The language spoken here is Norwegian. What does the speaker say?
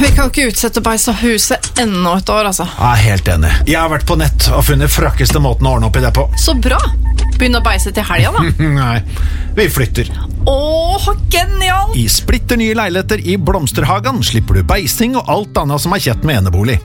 Vi kan jo ikke utsette beis av huset enda et år, altså. Jeg er helt enig. Jeg har vært på nett og funnet frakkeste måten å ordne opp i det på. Så bra! Begynn å beise til helga, da. Nei, vi flytter. Åh, genial! I splitter nye leiligheter i Blomsterhagen slipper du beising og alt annet som er kjett med enebolig.